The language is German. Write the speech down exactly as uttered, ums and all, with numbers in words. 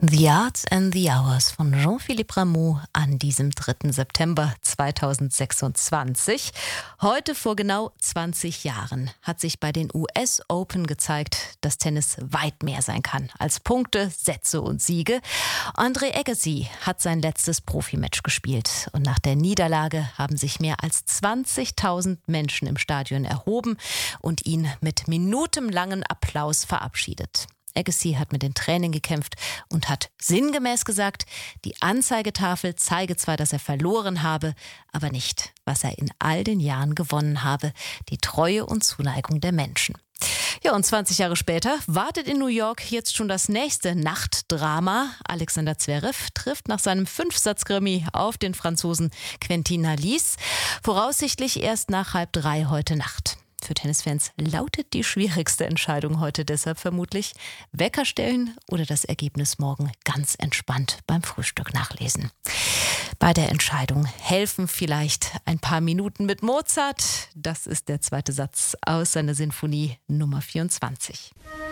The Art and the Hours von Jean-Philippe Rameau an diesem dritten September zweitausendsechsundzwanzig. Heute vor genau zwanzig Jahren hat sich bei den U S Open gezeigt, dass Tennis weit mehr sein kann als Punkte, Sätze und Siege. Andre Agassi hat sein letztes Profimatch gespielt und nach der Niederlage haben sich mehr als zwanzigtausend Menschen im Stadion erhoben und ihn mit minutenlangen Applaus verabschiedet. Agassi hat mit den Tränen gekämpft und hat sinngemäß gesagt, die Anzeigetafel zeige zwar, dass er verloren habe, aber nicht, was er in all den Jahren gewonnen habe, die Treue und Zuneigung der Menschen. Ja, und zwanzig Jahre später wartet in New York jetzt schon das nächste Nachtdrama. Alexander Zverev trifft nach seinem Fünfsatz-Grammy auf den Franzosen Quentin Halys, voraussichtlich erst nach halb drei heute Nacht. Für Tennisfans lautet die schwierigste Entscheidung heute deshalb vermutlich: Wecker stellen oder das Ergebnis morgen ganz entspannt beim Frühstück nachlesen. Bei der Entscheidung helfen vielleicht ein paar Minuten mit Mozart. Das ist der zweite Satz aus seiner Sinfonie Nummer vierundzwanzig.